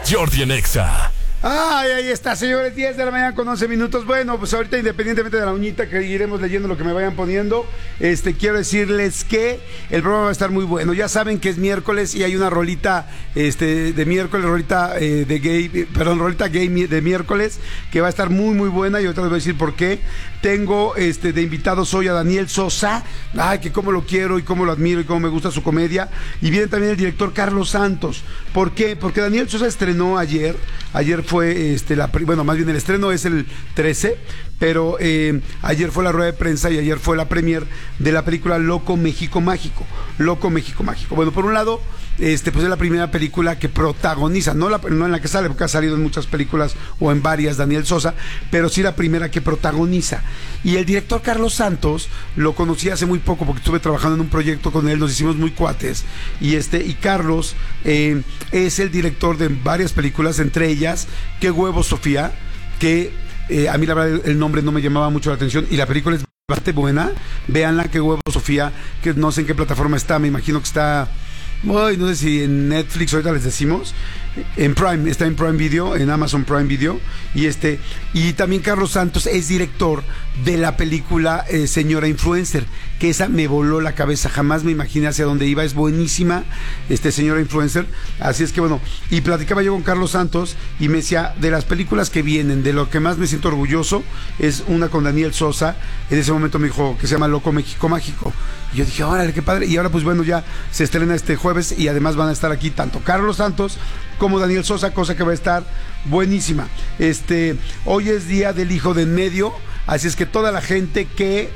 Jordi en Exa. Ay, ahí está, señores, 10 de la mañana con 11 minutos. Bueno, pues ahorita, independientemente de la uñita, que iremos leyendo lo que me vayan poniendo, quiero decirles que el programa va a estar muy bueno. Ya saben que es miércoles y hay una rolita de miércoles, rolita rolita gay de miércoles, que va a estar muy, muy buena, y ahorita les voy a decir por qué. Tengo de invitados hoy a Daniel Sosa. Ay, que cómo lo quiero y cómo lo admiro y cómo me gusta su comedia. Y viene también el director Carlos Santos. ¿Por qué? Porque Daniel Sosa estrenó ayer. Ayer fue, bueno, más bien el estreno es el 13, pero ayer fue la rueda de prensa y ayer fue la premier de la película Loco México Mágico. Loco México Mágico. Bueno, por un lado, pues es la primera película que protagoniza, no en la que sale, porque ha salido en muchas películas o en varias Daniel Sosa, pero sí la primera que protagoniza. Y el director Carlos Santos lo conocí hace muy poco porque estuve trabajando en un proyecto con él, nos hicimos muy cuates, y Carlos es el director de varias películas, entre ellas Qué huevo Sofía, que a mí la verdad el nombre no me llamaba mucho la atención, y la película es bastante buena. Véanla, Qué huevo Sofía, que no sé en qué plataforma está, me imagino que está... no sé si en Netflix, ahorita les decimos. En Prime, está en Prime Video, en Amazon Prime Video. Y también Carlos Santos es director de la película Señora Influencer, que esa me voló la cabeza, jamás me imaginé hacia dónde iba. Es buenísima, Señora Influencer. Así es que bueno, y platicaba yo con Carlos Santos y me decía, de las películas que vienen, de lo que más me siento orgulloso es una con Daniel Sosa. En ese momento me dijo que se llama Loco México Mágico. Y yo dije, órale, qué padre. Y ahora pues bueno, ya se estrena este jueves, y además van a estar aquí tanto Carlos Santos como Daniel Sosa, cosa que va a estar buenísima. Hoy es día del hijo de en medio, así es que toda la gente que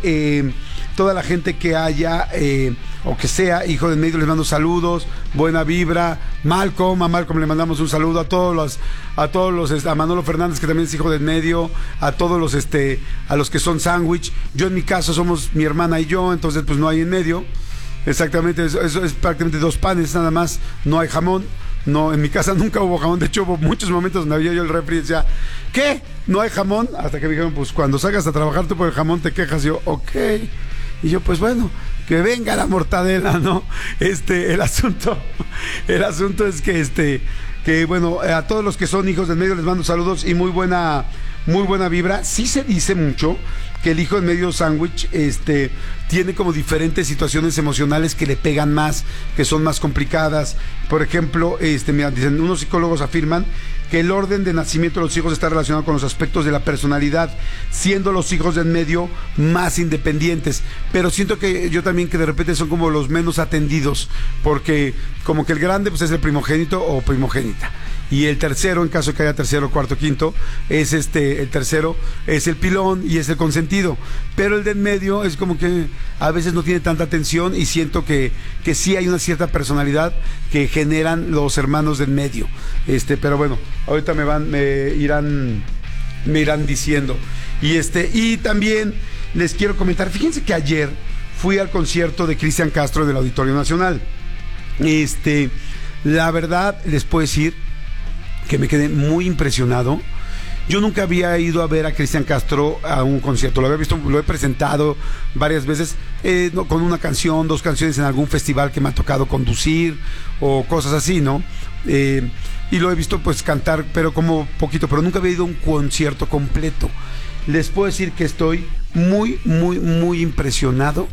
haya o que sea hijo de en medio, les mando saludos, buena vibra. A Malcolm le mandamos un saludo, a Manolo Fernández, que también es hijo de en medio, a todos a los que son sándwich. Yo en mi caso somos mi hermana y yo, entonces pues no hay en medio. Exactamente, eso es prácticamente dos panes nada más, no hay jamón. No, en mi casa nunca hubo jamón. De hecho, hubo muchos momentos donde había yo el refri y decía, ¿qué? ¿No hay jamón? Hasta que me dijeron, pues cuando salgas a trabajar tú por el jamón te quejas. Yo, ok. Y yo, pues bueno, que venga la mortadela, ¿no? El asunto es que bueno, a todos los que son hijos del medio les mando saludos y muy buena vibra. Sí se dice mucho que el hijo del medio sándwich tiene como diferentes situaciones emocionales que le pegan más, que son más complicadas. Por ejemplo, mira, dicen, unos psicólogos afirman que el orden de nacimiento de los hijos está relacionado con los aspectos de la personalidad, siendo los hijos del medio más independientes. Pero siento que yo también, que de repente son como los menos atendidos, porque como que el grande pues es el primogénito o primogénita, y el tercero, en caso de que haya tercero, cuarto, quinto, es el tercero es el pilón y es el consentido. Pero el de en medio es como que a veces no tiene tanta atención, y siento que sí hay una cierta personalidad que generan los hermanos del medio. Pero bueno, ahorita me irán diciendo. Y también les quiero comentar, fíjense que ayer fui al concierto de Cristian Castro del Auditorio Nacional. La verdad les puedo decir que me quedé muy impresionado. Yo nunca había ido a ver a Cristian Castro a un concierto. Lo había visto, lo he presentado varias veces, con una canción, dos canciones en algún festival que me ha tocado conducir o cosas así, ¿no? Y lo he visto pues cantar, pero como poquito, pero nunca había ido a un concierto completo. Les puedo decir que estoy muy, muy, muy impresionado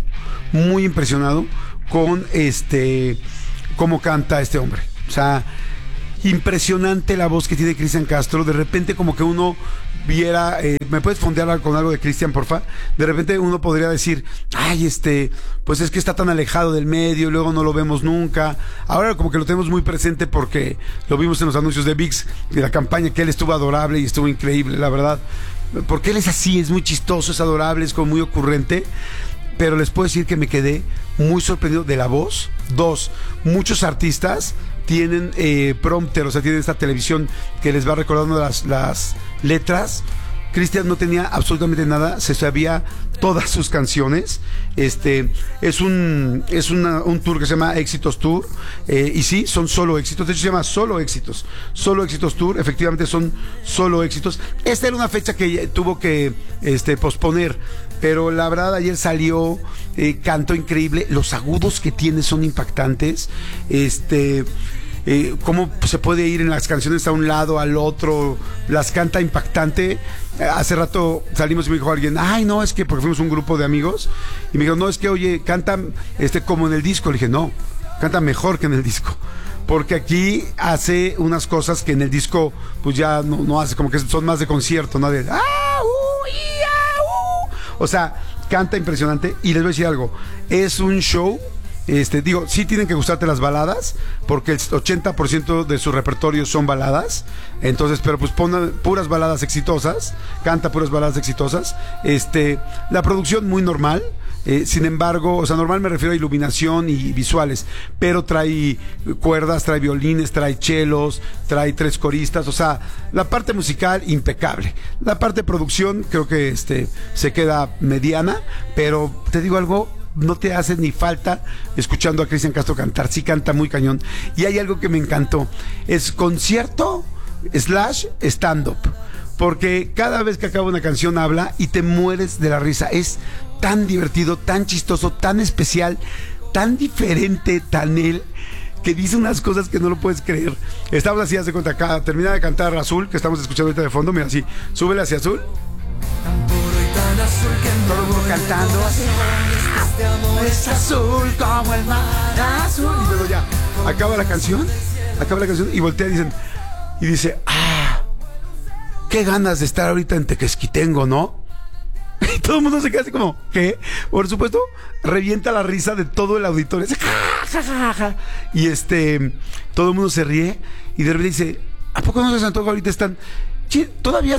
con cómo canta este hombre. O sea, impresionante la voz que tiene Cristian Castro. De repente como que uno viera, ¿me puedes fondear con algo de Cristian, porfa? De repente uno podría decir, ay, pues es que está tan alejado del medio y luego no lo vemos nunca. Ahora como que lo tenemos muy presente porque lo vimos en los anuncios de VIX, de la campaña, que él estuvo adorable y estuvo increíble, la verdad. Porque él es así, es muy chistoso, es adorable, es como muy ocurrente. Pero les puedo decir que me quedé muy sorprendido de la voz. Dos, muchos artistas tienen prompter, o sea, tienen esta televisión que les va recordando las letras. Cristian no tenía absolutamente nada, se sabía todas sus canciones. Es un tour que se llama Éxitos Tour, y sí, son solo éxitos. De hecho se llama Solo Éxitos Tour. Efectivamente son solo éxitos. Esta era una fecha que tuvo que posponer, pero la verdad ayer salió, cantó increíble. Los agudos que tiene son impactantes. cómo se puede ir en las canciones a un lado, al otro, las canta impactante. Hace rato salimos y me dijo alguien, ay, no, es que porque fuimos un grupo de amigos, y me dijo, no, es que, oye, canta como en el disco. Le dije, no, canta mejor que en el disco. Porque aquí hace unas cosas que en el disco pues ya no hace, como que son más de concierto, ¿no? O sea, canta impresionante. Y les voy a decir algo, es un show, sí tienen que gustarte las baladas, porque el 80% de su repertorio son baladas. Entonces, pero pues pon puras baladas exitosas, canta puras baladas exitosas. La producción muy normal. Sin embargo, o sea, normal me refiero a iluminación y visuales, pero trae cuerdas, trae violines, trae chelos, trae 3 coristas, o sea, la parte musical impecable. La parte de producción creo que se queda mediana, pero te digo algo, no te hace ni falta escuchando a Cristian Castro cantar, sí canta muy cañón. Y hay algo que me encantó, es concierto / stand-up, porque cada vez que acaba una canción habla y te mueres de la risa. Es tan divertido, tan chistoso, tan especial, tan diferente, tan él, que dice unas cosas que no lo puedes creer. Estamos así, hace cuenta, acá termina de cantar Azul, que estamos escuchando ahorita de fondo, mira así, súbele hacia Azul. Todo el mundo cantando así, es azul como el mar azul. Y luego ya, acaba la canción y voltea y dice, qué ganas de estar ahorita en Tequesquitengo, ¿no? Y todo el mundo se queda así como, ¿qué? Por supuesto, revienta la risa de todo el auditorio. Y todo el mundo se ríe y de repente dice, ¿a poco no se antoja ahorita están? Todavía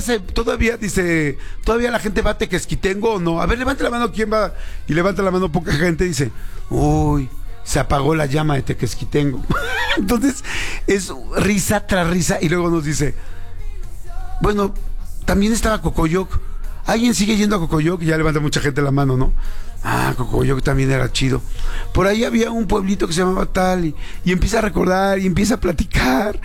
la gente va a Tequesquitengo o no. A ver, levante la mano, ¿quién va? Y levanta la mano poca gente y dice, uy, se apagó la llama de Tequesquitengo. Entonces, es risa tras risa. Y luego nos dice, bueno, también estaba Cocoyoc. ¿Alguien sigue yendo a Cocoyoc? Y ya levanta mucha gente la mano, ¿no? Cocoyoc también era chido. Por ahí había un pueblito que se llamaba tal, y empieza a recordar y empieza a platicar.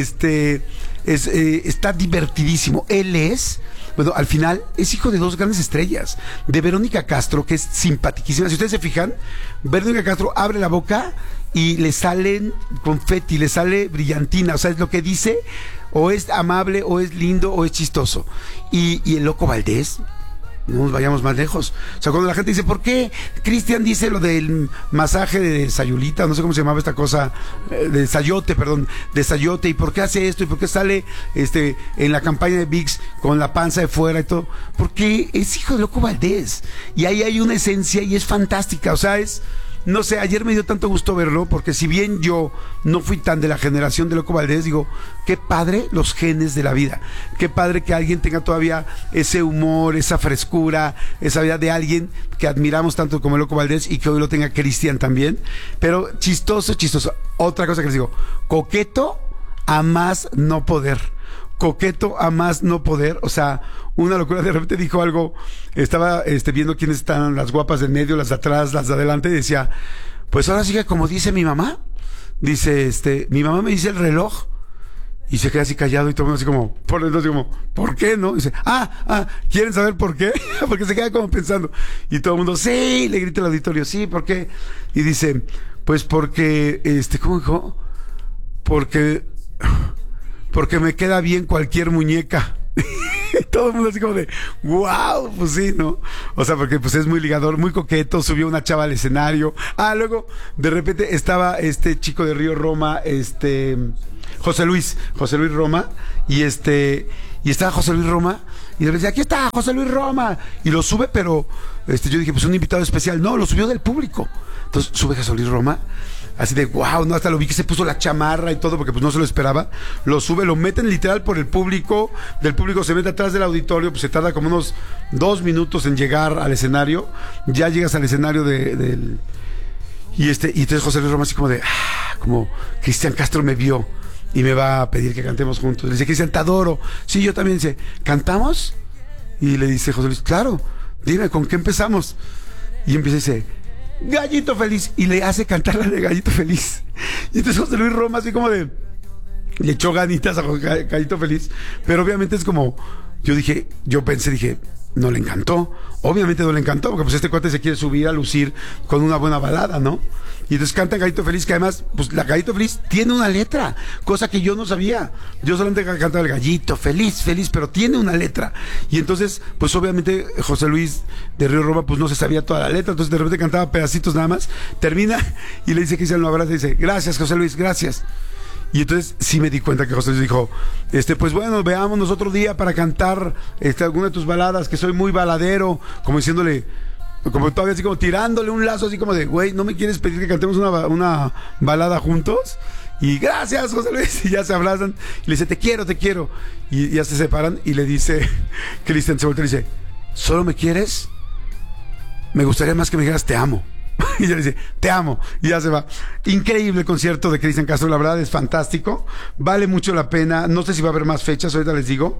Está divertidísimo. Él bueno, al final es hijo de 2 grandes estrellas, de Verónica Castro, que es simpaticísima. Si ustedes se fijan, Verónica Castro abre la boca y le salen confeti, le sale brillantina, o sea, es lo que dice, o es amable, o es lindo, o es chistoso. Y el Loco Valdés, no nos vayamos más lejos. O sea, cuando la gente dice, ¿por qué Cristian dice lo del masaje de Sayulita? No sé cómo se llamaba esta cosa, de Sayote, ¿y por qué hace esto? ¿Y por qué sale en la campaña de VIX con la panza de fuera y todo? Porque es hijo de Loco Valdés. Y ahí hay una esencia y es fantástica. O sea, no sé, ayer me dio tanto gusto verlo, porque si bien yo no fui tan de la generación de Loco Valdés, digo, qué padre los genes de la vida, qué padre que alguien tenga todavía ese humor, esa frescura, esa vida de alguien que admiramos tanto como Loco Valdés, y que hoy lo tenga Cristian también, pero chistoso. Otra cosa que les digo, coqueto a más no poder. O sea, una locura. De repente dijo algo, estaba viendo quiénes están las guapas del medio, las de atrás, las de adelante, y decía, pues ahora sigue como dice mi mamá. Dice, mi mamá me dice el reloj. Y se queda así callado y todo el mundo así como, ¿por qué no? Dice, ¿quieren saber por qué? Porque se queda como pensando. Y todo el mundo, sí, le grita al auditorio, sí, ¿por qué? Y dice, pues porque, ¿cómo dijo? Porque me queda bien cualquier muñeca. Todo el mundo así como de, wow, pues sí, ¿no? O sea, porque pues es muy ligador, muy coqueto, subió una chava al escenario. Luego, de repente estaba este chico de Río Roma, José Luis Roma, y estaba José Luis Roma, y de repente, aquí está José Luis Roma, y lo sube, pero yo dije, pues un invitado especial. No, lo subió del público. Entonces sube José Luis Roma, así de wow, no, hasta lo vi que se puso la chamarra y todo, porque pues no se lo esperaba. Lo sube, lo meten literal por el público, del público se mete atrás del auditorio, pues se tarda como unos 2 minutos en llegar al escenario. Ya llegas al escenario y entonces José Luis Roma así como de, como Cristian Castro me vio y me va a pedir que cantemos juntos. Le dice, Cristian, te adoro. Sí, yo también. Dice, ¿cantamos? Y le dice José Luis, claro, dime, ¿con qué empezamos? Y empieza y dice, Gallito Feliz, y le hace cantar la de Gallito Feliz. Y entonces José Luis Roma así como de, le echó ganitas a Gallito Feliz, pero obviamente es como, dije, no le encantó. Obviamente no le encantó, porque pues este cuate se quiere subir a lucir con una buena balada, ¿no? Y entonces canta Gallito Feliz, que además, pues la Gallito Feliz tiene una letra, cosa que yo no sabía. Yo solamente cantaba el Gallito Feliz, feliz, pero tiene una letra. Y entonces, pues obviamente José Luis de Río Roma, pues no se sabía toda la letra, entonces de repente cantaba pedacitos nada más, termina y le dice que Cristian lo abraza y dice, gracias José Luis, gracias. Y entonces sí me di cuenta que José Luis dijo, pues bueno, veámonos otro día para cantar alguna de tus baladas, que soy muy baladero, como diciéndole, como todavía así como tirándole un lazo así como de, güey, ¿no me quieres pedir que cantemos una balada juntos? Y gracias, José Luis, y ya se abrazan, y le dice, te quiero, y ya se separan, y le dice, Cristian se voltea y le dice, ¿solo me quieres? Me gustaría más que me dijeras, te amo. Y ella dice, te amo, y ya se va. Increíble el concierto de Cristian Castro, la verdad es fantástico, vale mucho la pena. No sé si va a haber más fechas, ahorita les digo.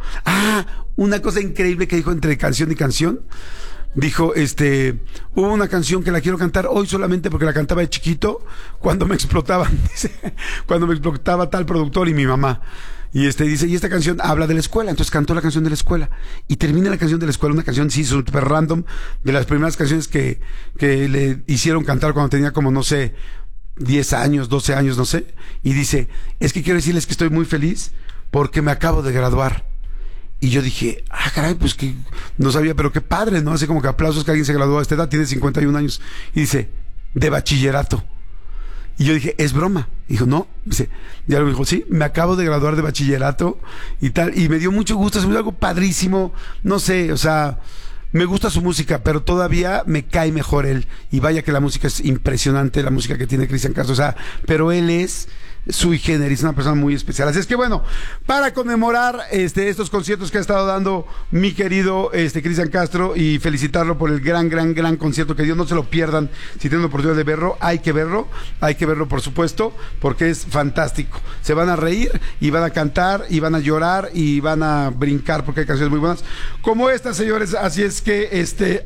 Una cosa increíble que dijo entre canción y canción. Dijo, hubo una canción que la quiero cantar hoy solamente porque la cantaba de chiquito cuando me explotaban, dice, cuando me explotaba tal productor y mi mamá. Y dice, y esta canción habla de la escuela, entonces cantó la canción de la escuela y termina la canción de la escuela, una canción sí súper random, de las primeras canciones que le hicieron cantar cuando tenía como, no sé, 10 años, 12 años, no sé, y dice, es que quiero decirles que estoy muy feliz porque me acabo de graduar. Y yo dije, caray, pues que no sabía, pero qué padre, ¿no? Así como que aplausos que alguien se graduó a esta edad, tiene 51 años. Y dice, de bachillerato. Y yo dije, es broma. Dijo, no. Dice, ya lo dijo, sí, me acabo de graduar de bachillerato y tal. Y me dio mucho gusto, se me dio algo padrísimo. No sé, o sea, me gusta su música, pero todavía me cae mejor él. Y vaya que la música es impresionante, la música que tiene Cristian Castro. O sea, pero él es sui generis, una persona muy especial. Así es que bueno, para conmemorar estos conciertos que ha estado dando mi querido Cristian Castro y felicitarlo por el gran concierto que dio, no se lo pierdan. Si tienen la oportunidad de verlo, hay que verlo por supuesto, porque es fantástico. Se van a reír y van a cantar y van a llorar y van a brincar porque hay canciones muy buenas como estas, señores. Así es que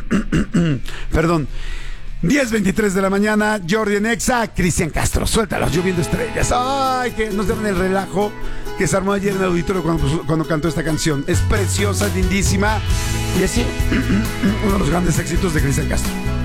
perdón, 10:23 de la mañana, Jordi en Exa, Cristian Castro, suéltalos, lloviendo estrellas. Ay, que nos den el relajo que se armó ayer en el auditorio cuando cantó esta canción. Es preciosa, lindísima y así, uno de los grandes éxitos de Cristian Castro.